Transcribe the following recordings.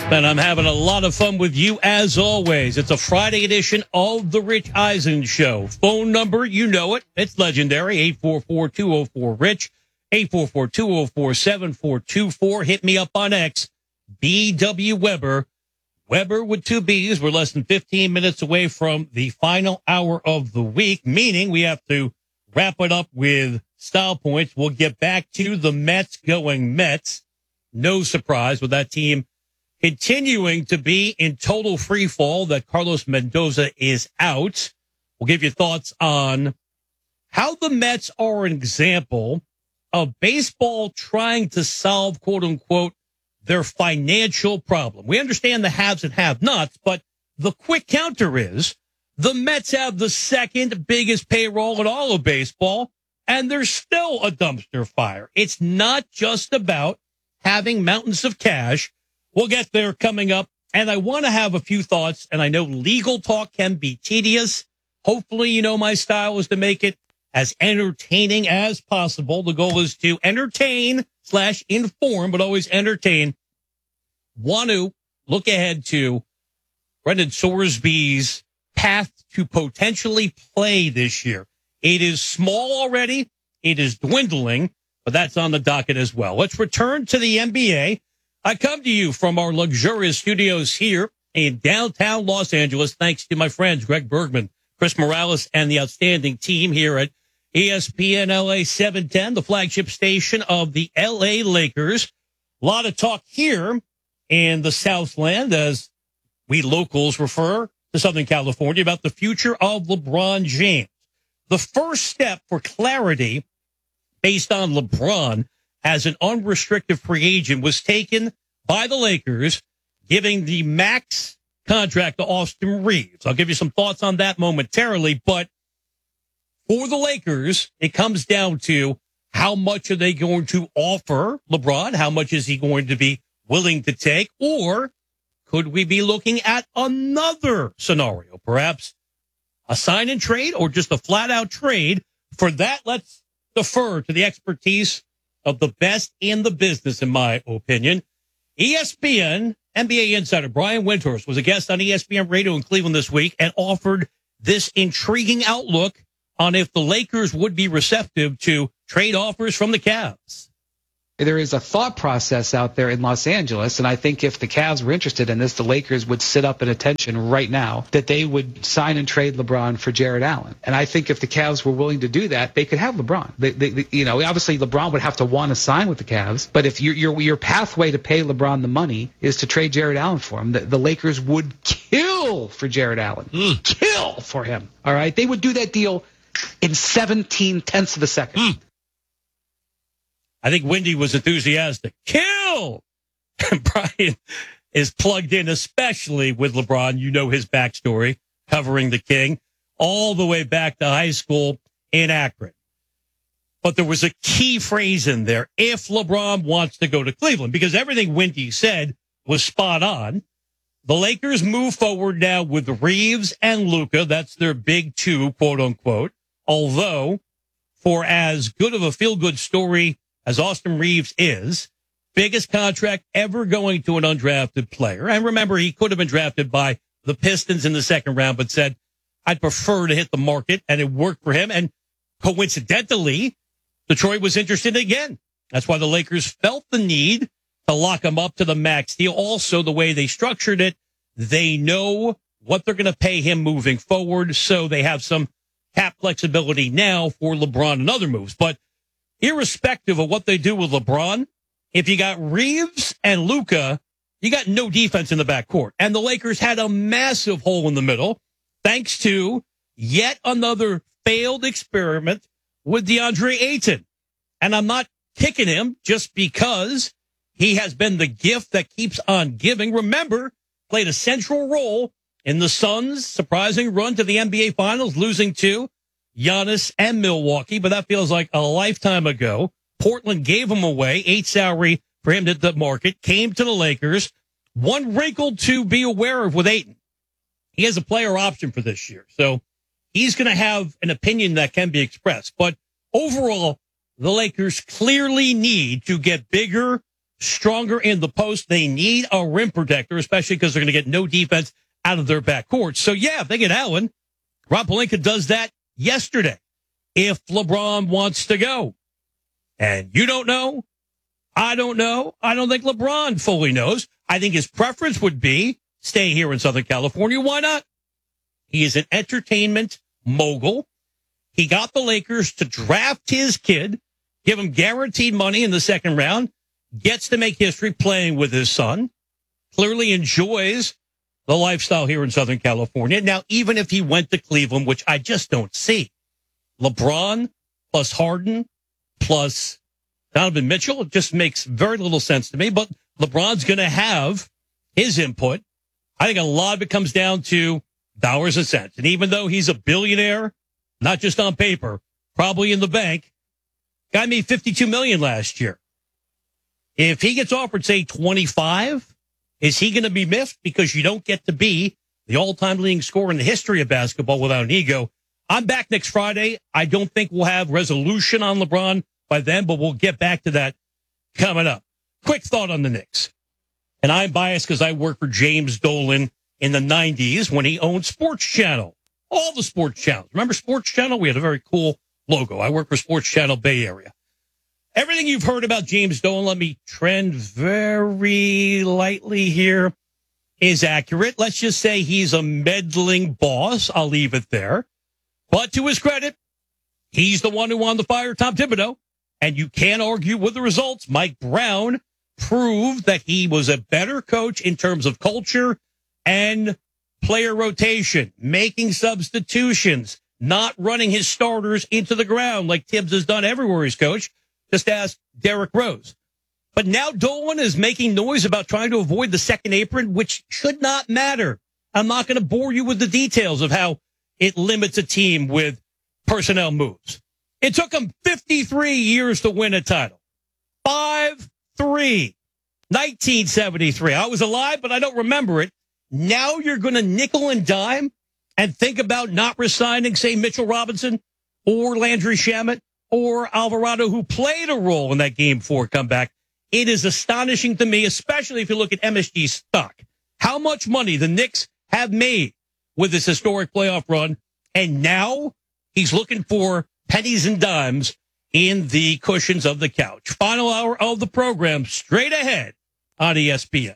And I'm having a lot of fun with you as always. It's a Friday edition of The Rich Eisen Show. Phone number, you know it. It's legendary, 844-204-RICH, 844-204-7424. Hit me up on X, BW Weber. Weber with two B's. We're less than 15 minutes away from the final hour of the week, meaning we have to wrap it up with style points. We'll get back to the Mets going Mets. No surprise with that team continuing to be in total free fall that Carlos Mendoza is out. We'll give you thoughts on how the Mets are an example of baseball trying to solve, quote unquote, their financial problem. We understand the haves and have-nots, but the quick counter is the Mets have the second biggest payroll in all of baseball, and they're still a dumpster fire. It's not just about having mountains of cash. We'll get there coming up, and I want to have a few thoughts, and I know legal talk can be tedious. Hopefully, you know my style is to make it as entertaining as possible. The goal is to entertain/inform, but always entertain. Want to look ahead to Brendan Sorsby's path to potentially play this year. It is small already. It is dwindling, but that's on the docket as well. Let's return to the NBA. I come to you from our luxurious studios here in downtown Los Angeles, thanks to my friends Greg Bergman, Chris Morales, and the outstanding team here at ESPN LA 710, the flagship station of the LA Lakers. A lot of talk here in the Southland, as we locals refer to Southern California, about the future of LeBron James. The first step for clarity based on LeBron as an unrestricted free agent was taken by the Lakers, giving the max contract to Austin Reeves. I'll give you some thoughts on that momentarily, but for the Lakers, it comes down to how much are they going to offer LeBron? How much is he going to be willing to take? Or could we be looking at another scenario, perhaps a sign and trade or just a flat out trade? For that, let's defer to the expertise of the best in the business, in my opinion. ESPN NBA insider Brian Windhorst was a guest on ESPN Radio in Cleveland this week and offered this intriguing outlook on if the Lakers would be receptive to trade offers from the Cavs. There is a thought process out there in Los Angeles, and I think if the Cavs were interested in this, the Lakers would sit up at attention right now that they would sign and trade LeBron for Jared Allen. And I think if the Cavs were willing to do that, they could have LeBron. Obviously LeBron would have to want to sign with the Cavs, but if your pathway to pay LeBron the money is to trade Jared Allen for him, the Lakers would kill for Jared Allen. Kill for him. All right? They would do that deal in 17/10 of a second. I think Wendy was enthusiastic. Kill! And Brian is plugged in, especially with LeBron. You know his backstory, covering the King, all the way back to high school in Akron. But there was a key phrase in there, if LeBron wants to go to Cleveland, because everything Wendy said was spot on. The Lakers move forward now with Reeves and Luka. That's their big two, quote unquote. Although, for as good of a feel-good story as Austin Reeves is, biggest contract ever going to an undrafted player. And remember, he could have been drafted by the Pistons in the second round, but said, I'd prefer to hit the market, and it worked for him. And coincidentally, Detroit was interested again. That's why the Lakers felt the need to lock him up to the max deal. Also, the way they structured it, they know what they're going to pay him moving forward, so they have some cap flexibility now for LeBron and other moves. But irrespective of what they do with LeBron, if you got Reeves and Luka, you got no defense in the backcourt. And the Lakers had a massive hole in the middle thanks to yet another failed experiment with DeAndre Ayton. And I'm not kicking him just because he has been the gift that keeps on giving. Remember, played a central role in the Suns' surprising run to the NBA Finals, losing to Giannis and Milwaukee, but that feels like a lifetime ago. Portland gave him away, 8 salary for him to hit the market, came to the Lakers. One wrinkle to be aware of with Ayton. He has a player option for this year, so he's going to have an opinion that can be expressed. But overall, the Lakers clearly need to get bigger stronger in the post. They need a rim protector, especially because they're going to get no defense out of their backcourt. So, yeah, if they get Allen, Rob Pelinka does that yesterday. If LeBron wants to go. And you don't know. I don't know. I don't think LeBron fully knows. I think his preference would be stay here in Southern California. Why not? He is an entertainment mogul. He got the Lakers to draft his kid, give him guaranteed money in the second round, gets to make history playing with his son, clearly enjoys the lifestyle here in Southern California. Now, even if he went to Cleveland, which I just don't see, LeBron plus Harden plus Donovan Mitchell, it just makes very little sense to me. But LeBron's going to have his input. I think a lot of it comes down to dollars and cents. And even though he's a billionaire, not just on paper, probably in the bank, guy made $52 million last year. If he gets offered, say, 25, is he going to be miffed because you don't get to be the all-time leading scorer in the history of basketball without an ego? I'm back next Friday. I don't think we'll have resolution on LeBron by then, but we'll get back to that coming up. Quick thought on the Knicks. And I'm biased because I worked for James Dolan in the 90s when he owned Sports Channel. All the sports channels. Remember Sports Channel? We had a very cool logo. I worked for Sports Channel Bay Area. Everything you've heard about James Dolan, let me trend very lightly here, is accurate. Let's just say he's a meddling boss. I'll leave it there. But to his credit, he's the one who wanted to fire Tom Thibodeau. And you can't argue with the results. Mike Brown proved that he was a better coach in terms of culture and player rotation, making substitutions, not running his starters into the ground like Tibbs has done everywhere he's coached. Just ask Derrick Rose. But now Dolan is making noise about trying to avoid the second apron, which should not matter. I'm not going to bore you with the details of how it limits a team with personnel moves. It took him 53 years to win a title. 5-3. 1973. I was alive, but I don't remember it. Now you're going to nickel and dime and think about not resigning, say, Mitchell Robinson or Landry Shamet or Alvarado, who played a role in that Game 4 comeback. It is astonishing to me, especially if you look at MSG stock, how much money the Knicks have made with this historic playoff run. And now he's looking for pennies and dimes in the cushions of the couch. Final hour of the program straight ahead on ESPN.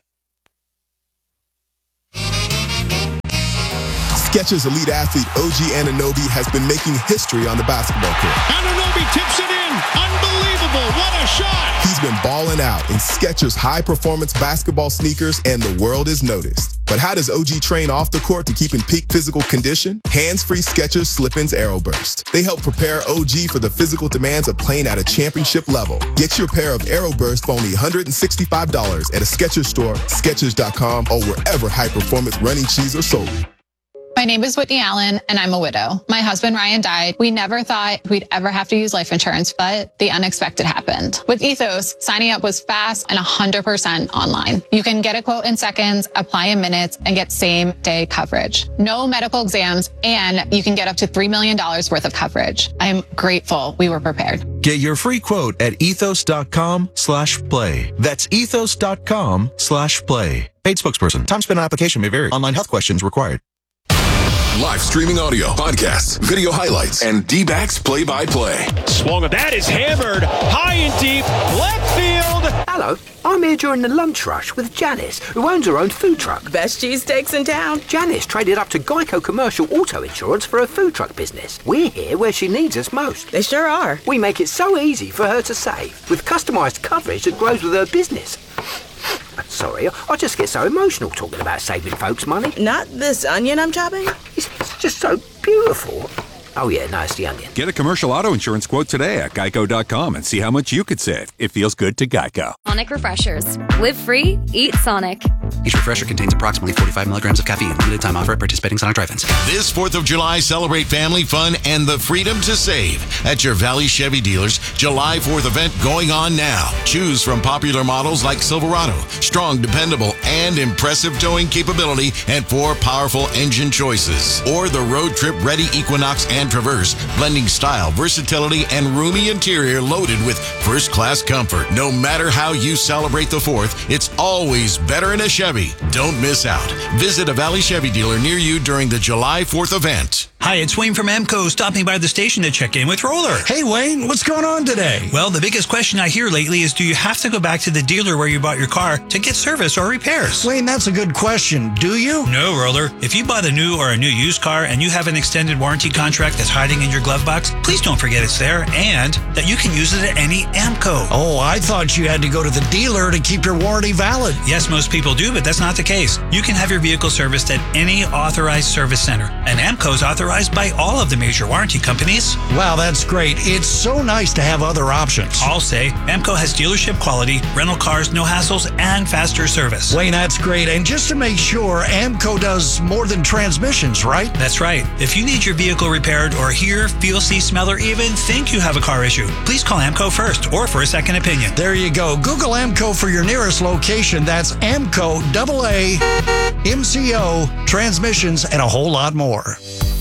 Skechers elite athlete OG Anunoby has been making history on the basketball court. Anunoby tips it in. Unbelievable. What a shot. He's been balling out in Skechers high-performance basketball sneakers, and the world has noticed. But how does OG train off the court to keep in peak physical condition? Hands-free Skechers Slip-ins AeroBurst. They help prepare OG for the physical demands of playing at a championship level. Get your pair of AeroBurst for only $165 at a Skechers store, Skechers.com, or wherever high-performance running shoes are sold. My name is Whitney Allen, and I'm a widow. My husband, Ryan, died. We never thought we'd ever have to use life insurance, but the unexpected happened. With Ethos, signing up was fast and 100% online. You can get a quote in seconds, apply in minutes, and get same-day coverage. No medical exams, and you can get up to $3 million worth of coverage. I'm grateful we were prepared. Get your free quote at ethos.com/play. That's ethos.com/play. Paid spokesperson. Time spent on application may vary. Online health questions required. Live streaming audio, podcasts, video highlights, and D-backs play-by-play. Swung at that is hammered high and deep left field. Hello, I'm here during the lunch rush with Janice, who owns her own food truck. Best cheesesteaks in town. Janice traded up to Geico Commercial Auto Insurance for her food truck business. We're here where she needs us most. They sure are. We make it so easy for her to save, with customised coverage that grows with her business. Sorry, I just get so emotional talking about saving folks money. Not this onion I'm chopping? It's just so beautiful. Oh yeah, no, it's the onion. Get a commercial auto insurance quote today at geico.com and see how much you could save. It feels good to Geico. Sonic Refreshers. Live free, eat Sonic. Each refresher contains approximately 45 milligrams of caffeine. Limited time offer at participating Sonic drive-ins. This 4th of July, celebrate family fun and the freedom to save at your Valley Chevy dealers. July 4th event going on now. Choose from popular models like Silverado, strong, dependable, and impressive towing capability and 4 powerful engine choices. Or the road trip ready Equinox and Traverse, blending style, versatility, and roomy interior loaded with first-class comfort. No matter how you celebrate the 4th, it's always better in a Chevy. Don't miss out. Visit a Valley Chevy dealer near you during the July 4th event. Hi, it's Wayne from AMCO, stopping by the station to check in with Roller. Hey, Wayne, what's going on today? Well, the biggest question I hear lately is, do you have to go back to the dealer where you bought your car to get service or repairs? Wayne, that's a good question. Do you? No, Roller. If you bought a new or a new used car and you have an extended warranty contract that's hiding in your glove box, please don't forget it's there and that you can use it at any AMCO. Oh, I thought you had to go to the dealer to keep your warranty valid. Yes, most people do, but that's not the case. You can have your vehicle serviced at any authorized service center, and AMCO is authorized by all of the major warranty companies. Wow, that's great. It's so nice to have other options. I'll say AMCO has dealership quality, rental cars, no hassles, and faster service. Wayne, that's great. And just to make sure, AMCO does more than transmissions, right? That's right. If you need your vehicle repaired or hear, feel, see, smell, or even think you have a car issue, please call AMCO first or for a second opinion. There you go. Google AMCO for your nearest location. That's AMCO, AA, MCO, transmissions, and a whole lot more.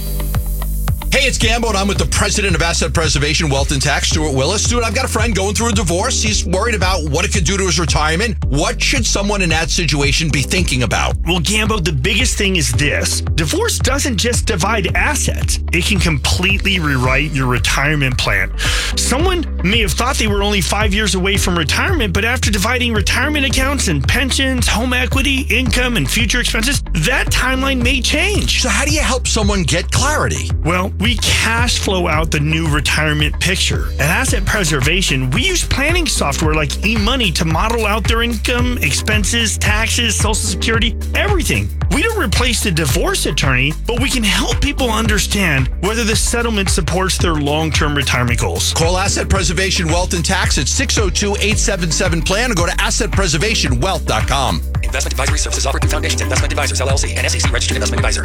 Hey, it's Gambo, and I'm with the president of Asset Preservation, Wealth and Tax, Stuart Willis. Stuart, I've got a friend going through a divorce. He's worried about what it could do to his retirement. What should someone in that situation be thinking about? Well, Gambo, the biggest thing is this. Divorce doesn't just divide assets. It can completely rewrite your retirement plan. Someone may have thought they were only 5 years away from retirement, but after dividing retirement accounts and pensions, home equity, income, and future expenses, that timeline may change. So how do you help someone get clarity? Well, we cash flow out the new retirement picture. At Asset Preservation, we use planning software like eMoney to model out their income, expenses, taxes, Social Security, everything. We don't replace the divorce attorney, but we can help people understand whether the settlement supports their long-term retirement goals. Call Asset Preservation Wealth and Tax at 602-877-PLAN or go to assetpreservationwealth.com. Investment advisory services offered through Foundations Investment Advisors, LLC, and SEC Registered Investment Advisor.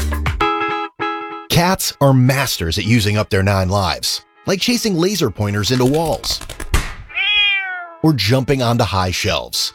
Cats are masters at using up their 9 lives, like chasing laser pointers into walls or jumping onto high shelves.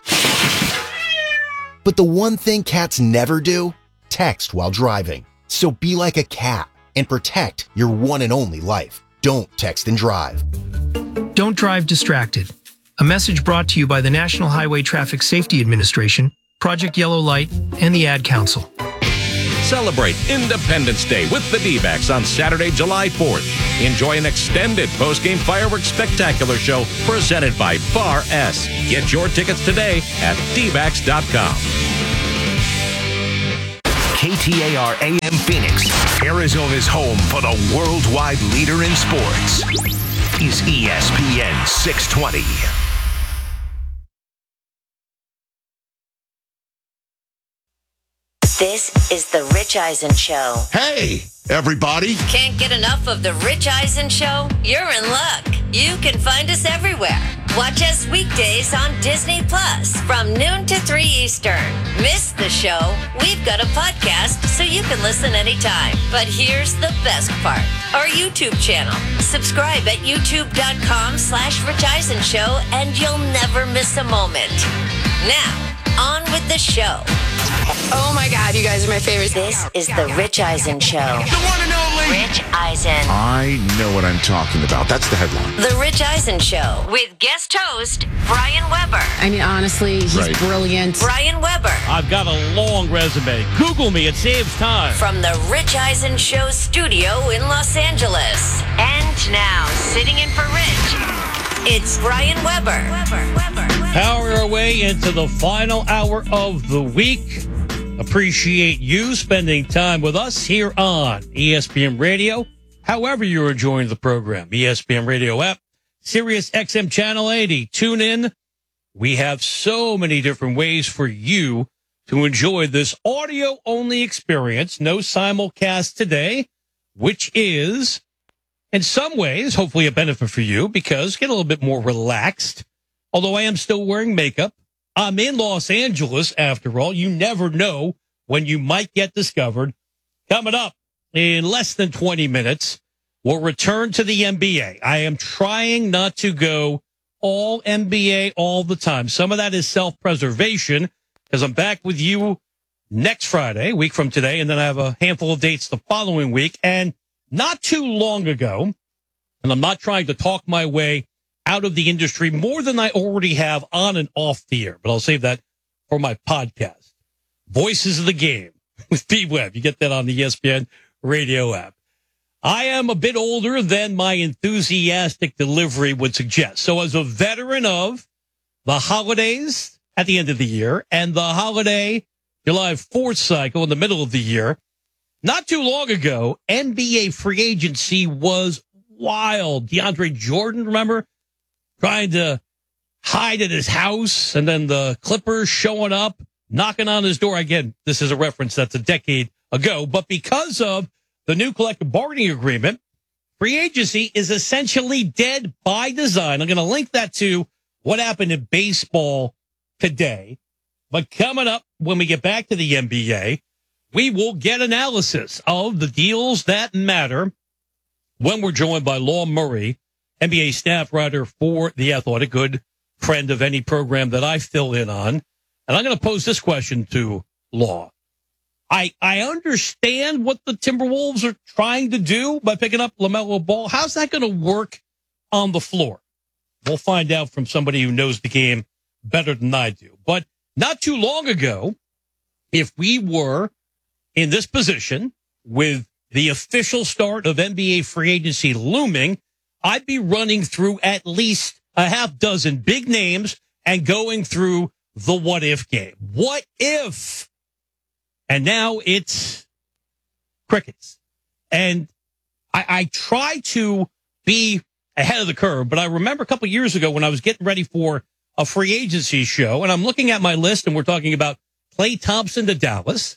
But the one thing cats never do, text while driving. So be like a cat and protect your one and only life. Don't text and drive. Don't drive distracted. A message brought to you by the National Highway Traffic Safety Administration, Project Yellow Light, and the Ad Council. Celebrate Independence Day with the D-backs on Saturday, July 4th. Enjoy an extended post-game fireworks spectacular show presented by Bar S. Get your tickets today at dbacks.com. KTAR AM Phoenix, Arizona's home for the worldwide leader in sports, is ESPN 620. This is The Rich Eisen Show. Hey, everybody. Can't get enough of The Rich Eisen Show? You're in luck. You can find us everywhere. Watch us weekdays on Disney Plus from noon to 3 Eastern. Miss the show? We've got a podcast so you can listen anytime. But here's the best part. Our YouTube channel. Subscribe at youtube.com/Rich Eisen Show and you'll never miss a moment. Now, on with the show. Oh my God, you guys are my favorite. This is The Rich Eisen Show. The one and only Rich Eisen. I know what I'm talking about. That's the headline. The Rich Eisen Show with guest host Brian Weber. I mean, honestly, he's brilliant. Brian Weber. I've got a long resume. Google me. It saves time. From the Rich Eisen Show studio in Los Angeles. And now, sitting in for Rich, it's Brian Weber. Power our way into the final hour of the week. Appreciate you spending time with us here on ESPN Radio. However you're enjoying the program, ESPN Radio app, Sirius XM Channel 80, tune in. We have so many different ways for you to enjoy this audio-only experience. No simulcast today, which is, in some ways, hopefully a benefit for you because get a little bit more relaxed. Although I am still wearing makeup. I'm in Los Angeles, after all. You never know when you might get discovered. Coming up in less than 20 minutes, we'll return to the NBA. I am trying not to go all NBA all the time. Some of that is self-preservation because I'm back with you next Friday, a week from today, and then I have a handful of dates the following week. And not too long ago, and I'm not trying to talk my way out of the industry more than I already have on and off the air, but I'll save that for my podcast. Voices of the Game with Pete Webb. You get that on the ESPN radio app. I am a bit older than my enthusiastic delivery would suggest. So as a veteran of the holidays at the end of the year and the holiday July 4th cycle in the middle of the year, not too long ago, NBA free agency was wild. DeAndre Jordan, remember, trying to hide at his house, and then the Clippers showing up, knocking on his door. Again, this is a reference that's a decade ago, but because of the new collective bargaining agreement, free agency is essentially dead by design. I'm going to link that to what happened in baseball today. But coming up, when we get back to the NBA, we will get analysis of the deals that matter when we're joined by Law Murray, NBA staff writer for The Athletic, good friend of any program that I fill in on. And I'm going to pose this question to Law. I understand what the Timberwolves are trying to do by picking up LaMelo Ball. How's that going to work on the floor? We'll find out from somebody who knows the game better than I do. But not too long ago, if we were in this position with the official start of NBA free agency looming, I'd be running through at least a half dozen big names and going through the what if game. What if? And now it's crickets. And I try to be ahead of the curve, but I remember a couple of years ago when I was getting ready for a free agency show, and I'm looking at my list, and we're talking about Klay Thompson to Dallas.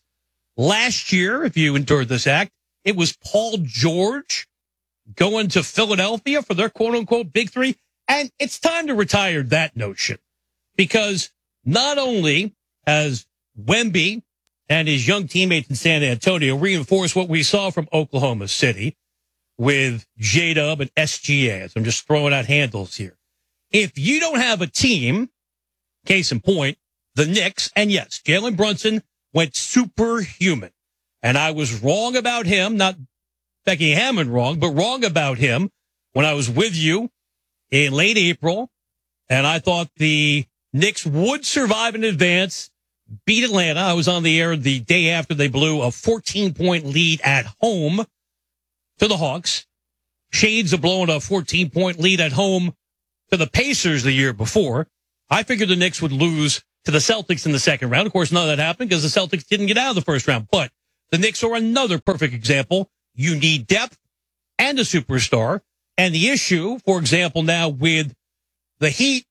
Last year, if you endured this act, it was Paul George going to Philadelphia for their quote-unquote big three. And it's time to retire that notion, because not only has Wemby and his young teammates in San Antonio reinforced what we saw from Oklahoma City with J-Dub and SGA. So I'm just throwing out handles here. If you don't have a team, case in point, the Knicks, and yes, Jalen Brunson went superhuman. And I was wrong about him, not Becky Hammond wrong, but wrong about him when I was with you in late April. And I thought the Knicks would survive in advance, beat Atlanta. I was on the air the day after they blew a 14-point lead at home to the Hawks. Shades of blowing a 14-point lead at home to the Pacers the year before. I figured the Knicks would lose to the Celtics in the second round. Of course, none of that happened because the Celtics didn't get out of the first round. But the Knicks are another perfect example. You need depth and a superstar. And the issue, for example, now with the Heat,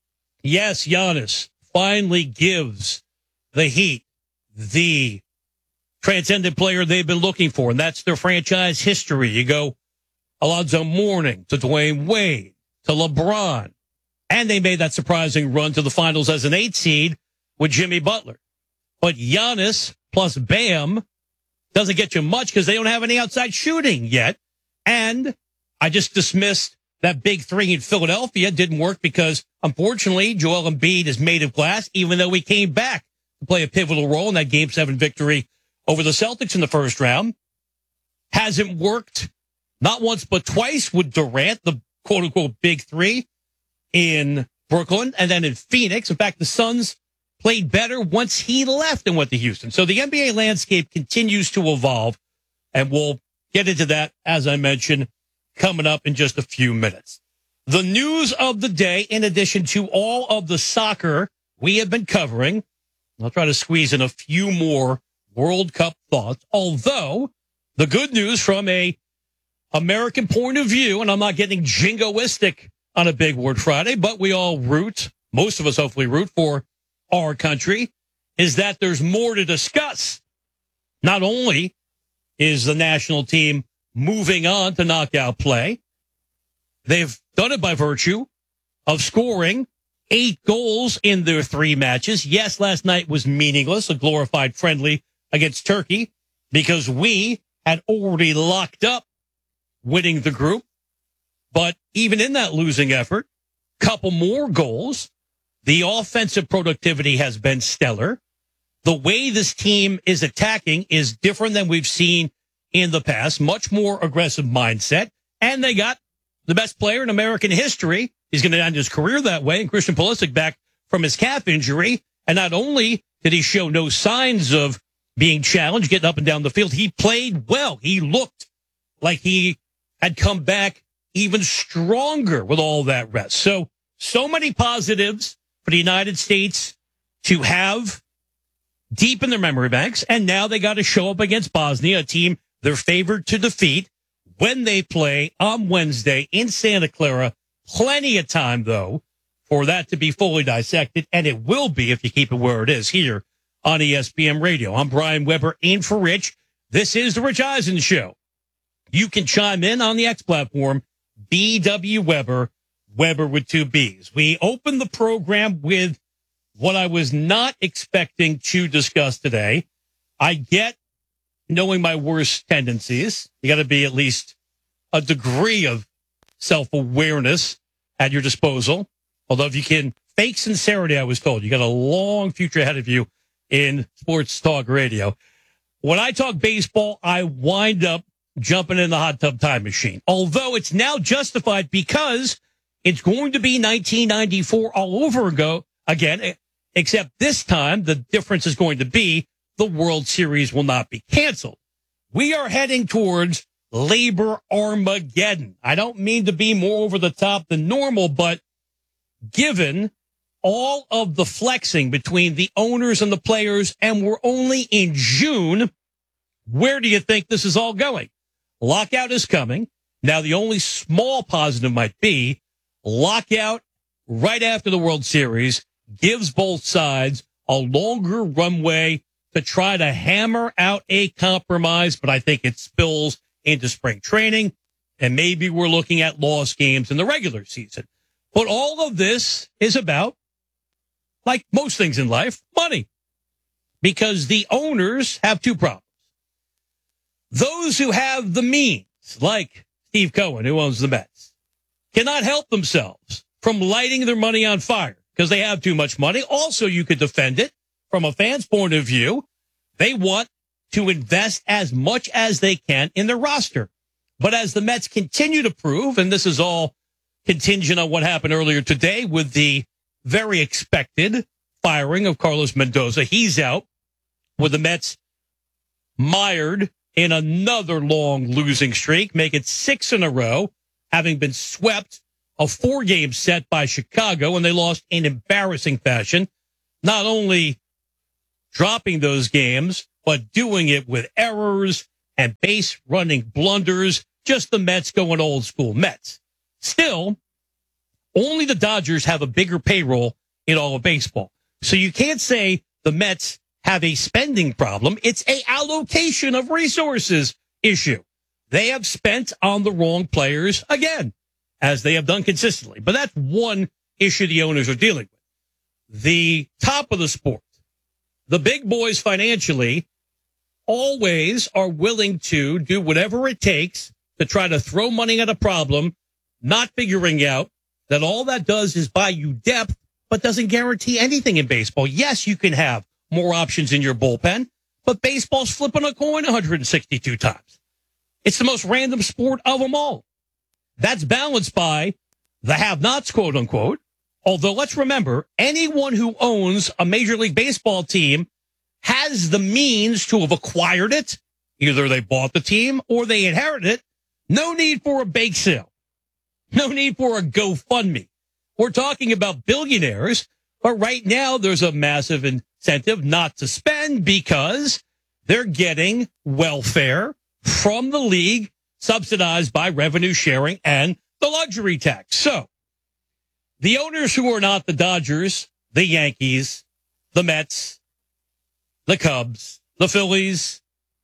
yes, Giannis finally gives the Heat the transcendent player they've been looking for, and that's their franchise history. You go Alonzo Mourning to Dwayne Wade to LeBron, and they made that surprising run to the finals as an 8 seed with Jimmy Butler. But Giannis plus Bam doesn't get you much because they don't have any outside shooting yet. And I just dismissed that big three in Philadelphia. Didn't work because, unfortunately, Joel Embiid is made of glass, even though he came back to play a pivotal role in that Game 7 victory over the Celtics in the first round. Hasn't worked not once but twice with Durant, the quote-unquote big three in Brooklyn, and then in Phoenix. In fact, the Suns played better once he left and went to Houston. So the NBA landscape continues to evolve, and we'll get into that, as I mentioned, coming up in just a few minutes. The news of the day, in addition to all of the soccer we have been covering, I'll try to squeeze in a few more World Cup thoughts, although the good news from a American point of view, and I'm not getting jingoistic on a Big Word Friday, but we all root, most of us hopefully root for our country, is that there's more to discuss. Not only is the national team moving on to knockout play, they've done it by virtue of scoring 8 goals in their 3 matches. Yes, last night was meaningless, a glorified friendly against Turkey, because we had already locked up winning the group. But even in that losing effort, couple more goals. The offensive productivity has been stellar. The way this team is attacking is different than we've seen in the past. Much more aggressive mindset. And they got the best player in American history. He's going to end his career that way. And Christian Pulisic back from his calf injury. And not only did he show no signs of being challenged, getting up and down the field, he played well. He looked like he had come back even stronger with all that rest. So many positives for the United States to have deep in their memory banks. And now they got to show up against Bosnia, a team they're favored to defeat when they play on Wednesday in Santa Clara. Plenty of time, though, for that to be fully dissected. And it will be if you keep it where it is here on ESPN Radio. I'm Brian Weber, in for Rich. This is the Rich Eisen Show. You can chime in on the X platform, BW Weber, Weber with 2 B's. We opened the program with what I was not expecting to discuss today. I get, knowing my worst tendencies, you got to be at least a degree of self-awareness at your disposal. Although if you can fake sincerity, I was told, you got a long future ahead of you in sports talk radio. When I talk baseball, I wind up jumping in the hot tub time machine. Although it's now justified because it's going to be 1994 all over again, except this time the difference is going to be the World Series will not be canceled. We are heading towards Labor Armageddon. I don't mean to be more over the top than normal, but given all of the flexing between the owners and the players, and we're only in June, where do you think this is all going? Lockout is coming. Now, the only small positive might be lockout right after the World Series gives both sides a longer runway to try to hammer out a compromise, but I think it spills into spring training, and maybe we're looking at lost games in the regular season. But all of this is about, like most things in life, money. Because the owners have 2 problems. Those who have the means, like Steve Cohen, who owns the Mets, cannot help themselves from lighting their money on fire because they have too much money. Also, you could defend it from a fan's point of view. They want to invest as much as they can in their roster. But as the Mets continue to prove, and this is all contingent on what happened earlier today with the very expected firing of Carlos Mendoza. He's out with the Mets mired in another long losing streak, make it 6 in a row, having been swept a 4-game set by Chicago, and they lost in embarrassing fashion, not only dropping those games, but doing it with errors and base running blunders, just the Mets going old school Mets. Still, only the Dodgers have a bigger payroll in all of baseball. So you can't say the Mets have a spending problem. It's a allocation of resources issue. They have spent on the wrong players again, as they have done consistently. But that's one issue the owners are dealing with. The top of the sport, the big boys financially, always are willing to do whatever it takes to try to throw money at a problem, not figuring out that all that does is buy you depth, but doesn't guarantee anything in baseball. Yes, you can have more options in your bullpen, but baseball's flipping a coin 162 times. It's the most random sport of them all. That's balanced by the have-nots, quote unquote. Although let's remember, anyone who owns a Major League Baseball team has the means to have acquired it. Either they bought the team or they inherited it. No need for a bake sale. No need for a GoFundMe. We're talking about billionaires, but right now there's a massive incentive not to spend because they're getting welfare from the league subsidized by revenue sharing and the luxury tax. So the owners who are not the Dodgers, the Yankees, the Mets, the Cubs, the Phillies,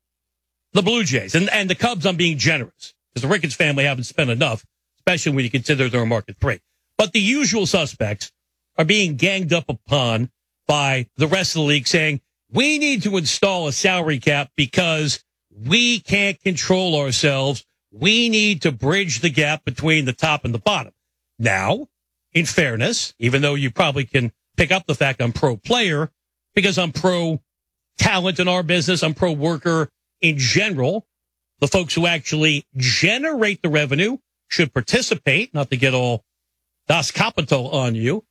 the Blue Jays, and the Cubs, I'm being generous because the Ricketts family haven't spent enough, especially when you consider they're a market 3. But the usual suspects are being ganged up upon by the rest of the league saying, we need to install a salary cap because we can't control ourselves. We need to bridge the gap between the top and the bottom. Now, in fairness, even though you probably can pick up the fact I'm pro player because I'm pro talent in our business. I'm pro-worker in general. The folks who actually generate the revenue should participate, not to get all Das Kapital on you.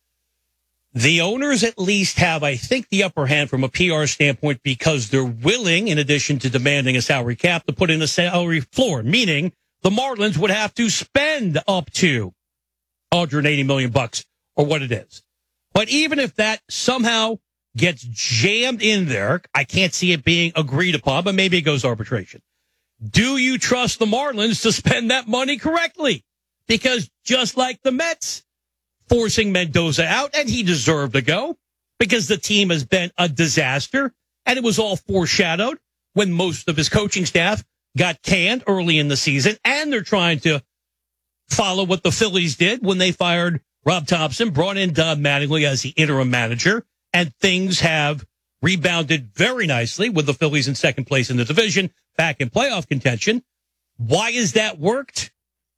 The owners at least have, I think, the upper hand from a PR standpoint because they're willing, in addition to demanding a salary cap, to put in a salary floor, meaning the Marlins would have to spend up to $180 million or what it is. But even if that somehow gets jammed in there, I can't see it being agreed upon, but maybe it goes to arbitration. Do you trust the Marlins to spend that money correctly? Because just like the Mets forcing Mendoza out, and he deserved to go because the team has been a disaster, and it was all foreshadowed when most of his coaching staff got canned early in the season, and they're trying to follow what the Phillies did when they fired Rob Thompson, brought in Don Mattingly as the interim manager, and things have rebounded very nicely with the Phillies in second place in the division, back in playoff contention. Why has that worked?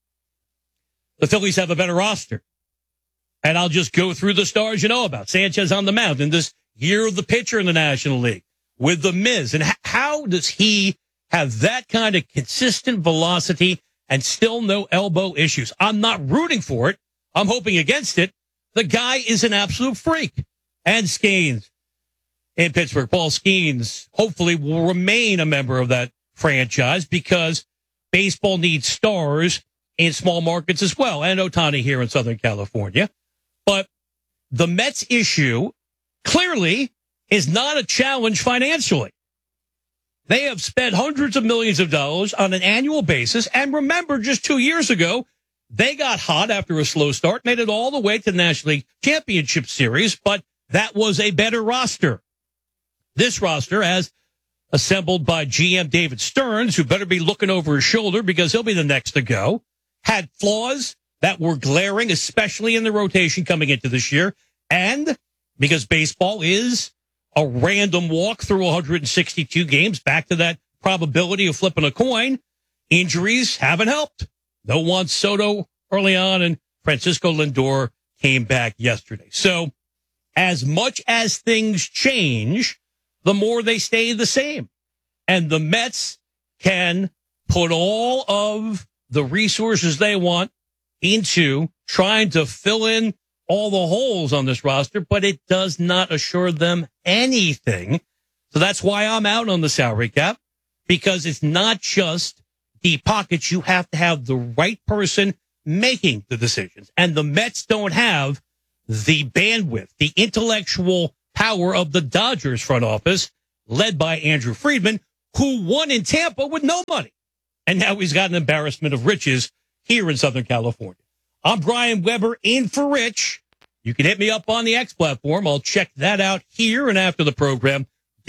The Phillies have a better roster. And I'll just go through the stars you know about. Sanchez on the mound in this year of the pitcher in the National League with the Miz. And how does he have that kind of consistent velocity and still no elbow issues? I'm not rooting for it. I'm hoping against it. The guy is an absolute freak. And Skeens in Pittsburgh, Paul Skeens, hopefully will remain a member of that franchise because baseball needs stars in small markets as well. And Ohtani here in Southern California. But the Mets issue clearly is not a challenge financially. They have spent hundreds of millions of dollars on an annual basis. And remember, just 2 years ago, they got hot after a slow start, made it all the way to the National League Championship Series, but that was a better roster. This roster, as assembled by GM David Stearns, who better be looking over his shoulder because he'll be the next to go, had flaws that were glaring, especially in the rotation coming into this year. And because baseball is a random walk through 162 games, back to that probability of flipping a coin, injuries haven't helped. No Juan Soto early on, and Francisco Lindor came back yesterday. So as much as things change, the more they stay the same. And the Mets can put all of the resources they want into trying to fill in all the holes on this roster, but it does not assure them anything. So that's why I'm out on the salary cap, because it's not just deep pockets. You have to have the right person making the decisions. And the Mets don't have the bandwidth, the intellectual power of the Dodgers front office, led by Andrew Friedman, who won in Tampa with no money. And now he's got an embarrassment of riches here in Southern California. I'm Brian Weber in for Rich. You can hit me up on the X platform. I'll check that out here and after the program.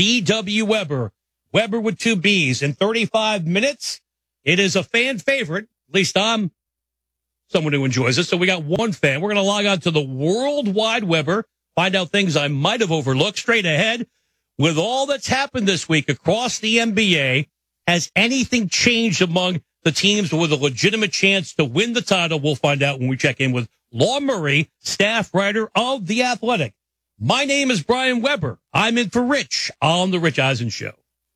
BW Weber, Weber with 2 B's. In 35 minutes, it is a fan favorite. At least I'm someone who enjoys it. So we got one fan. We're going to log on to the World Wide Weber, find out things I might have overlooked. Straight ahead, with all that's happened this week across the NBA, has anything changed among the teams with a legitimate chance to win the title? We'll find out when we check in with Law Murray, staff writer of The Athletic. My name is Brian Weber. I'm in for Rich on The Rich Eisen Show.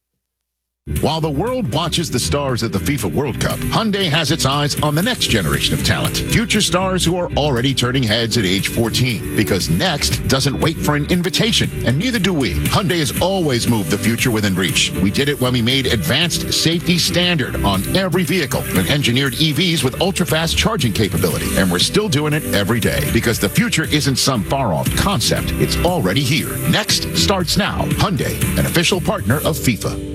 While the world watches the stars at the FIFA World Cup, Hyundai has its eyes on the next generation of talent. Future stars who are already turning heads at age 14. Because next doesn't wait for an invitation, and neither do we. Hyundai has always moved the future within reach. We did it when we made advanced safety standard on every vehicle and engineered EVs with ultra-fast charging capability. And we're still doing it every day. Because the future isn't some far-off concept. It's already here. Next starts now. Hyundai, an official partner of FIFA.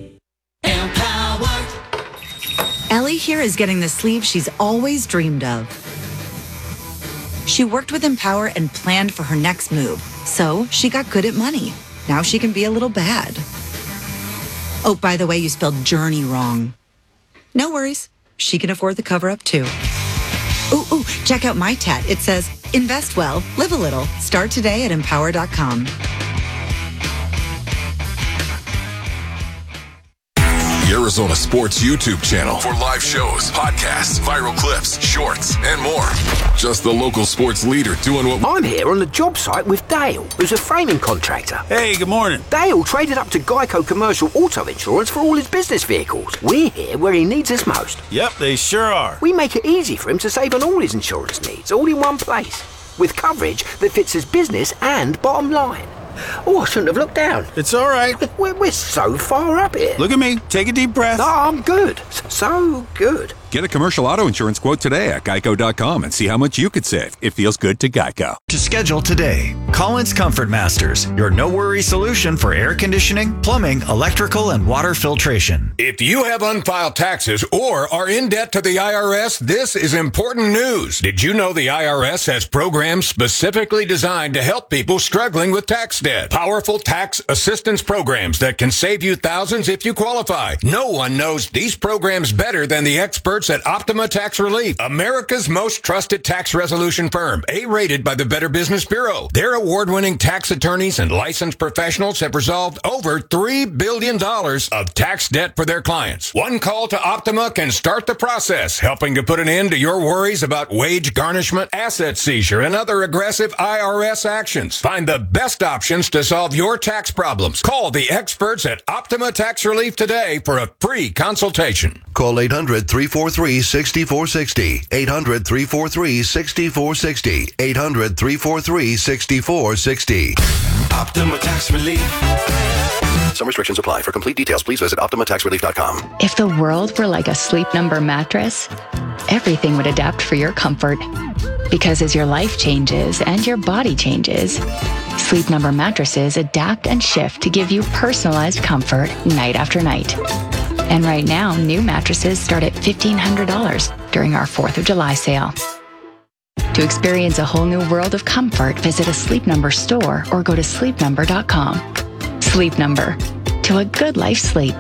Ellie here is getting the sleeve she's always dreamed of. She worked with Empower and planned for her next move, so she got good at money. Now she can be a little bad. Oh, by the way, you spelled journey wrong. No worries. She can afford the cover-up, too. Ooh, check out my tat. It says, invest well, live a little. Start today at Empower.com. You're Arizona Sports YouTube channel for live shows, podcasts, viral clips, shorts, and more. Just the local sports leader doing what... I'm here on the job site with Dale, who's a framing contractor. Hey, good morning. Dale traded up to Geico Commercial Auto Insurance for all his business vehicles. We're here where he needs us most. Yep, they sure are. We make it easy for him to save on all his insurance needs, all in one place, with coverage that fits his business and bottom line. Oh, I shouldn't have looked down. It's all right. We're so far up here. Look at me. Take a deep breath. No, I'm good. So good. Get a commercial auto insurance quote today at geico.com and see how much you could save. It feels good to Geico. To schedule today, Collins Comfort Masters, your no-worry solution for air conditioning, plumbing, electrical, and water filtration. If you have unfiled taxes or are in debt to the IRS, this is important news. Did you know the IRS has programs specifically designed to help people struggling with tax debt? Powerful tax assistance programs that can save you thousands if you qualify. No one knows these programs better than the experts at Optima Tax Relief, America's most trusted tax resolution firm, A-rated by the Better Business Bureau. Their award-winning tax attorneys and licensed professionals have resolved over $3 billion of tax debt for their clients. One call to Optima can start the process, helping to put an end to your worries about wage garnishment, asset seizure, and other aggressive IRS actions. Find the best options to solve your tax problems. Call the experts at Optima Tax Relief today for a free consultation. Call 800-343-6460. 800-343-6460. 800-343-6460. Optima Tax Relief. Some restrictions apply. For complete details, please visit OptimaTaxRelief.com. If the world were like a Sleep Number mattress, everything would adapt for your comfort. Because as your life changes and your body changes, Sleep Number mattresses adapt and shift to give you personalized comfort night after night. And right now, new mattresses start at $1,500 during our 4th of July sale. To experience a whole new world of comfort, visit a Sleep Number store or go to sleepnumber.com. Sleep Number. To a good life sleep.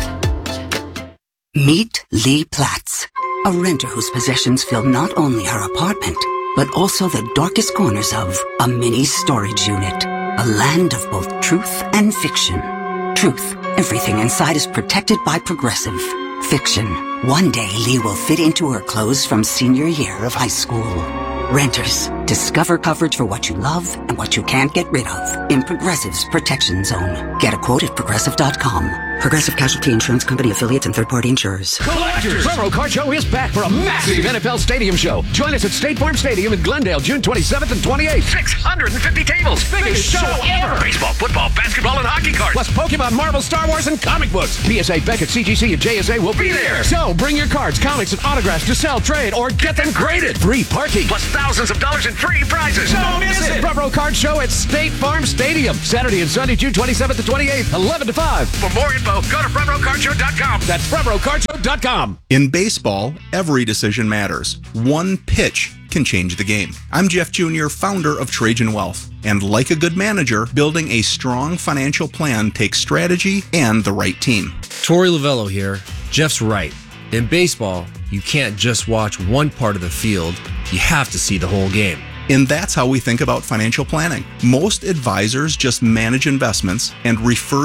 Meet Lee Platz, a renter whose possessions fill not only her apartment, but also the darkest corners of a mini storage unit. A land of both truth and fiction. Truth. Everything inside is protected by Progressive. Fiction. One day Lee will fit into her clothes from senior year of high school. Renters. Discover coverage for what you love and what you can't get rid of in Progressive's Protection Zone. Get a quote at Progressive.com. Progressive Casualty Insurance Company affiliates and third-party insurers. Collectors! Front Row Car Show is back for a massive NFL Stadium show. Join us at State Farm Stadium in Glendale, June 27th and 28th. 650 tables. Biggest show ever. Baseball, football, basketball, and hockey cards. Plus Pokemon, Marvel, Star Wars, and comic books. PSA, Beckett, CGC, and JSA will be there. So bring your cards, comics, and autographs to sell, trade, or get them graded. Free parking. Plus thousands of dollars in free prizes. Don't miss it. Front Row Card Show at State Farm Stadium. Saturday and Sunday, June 27th and 28th, 11 to 5. For more info, go to frontrowcardshow.com. That's frontrowcardshow.com. In baseball, every decision matters. One pitch can change the game. I'm Jeff Jr., founder of Trajan Wealth. And like a good manager, building a strong financial plan takes strategy and the right team. Torey Lavello here. Jeff's right. In baseball, you can't just watch one part of the field. You have to see the whole game. And that's how we think about financial planning. Most advisors just manage investments and refer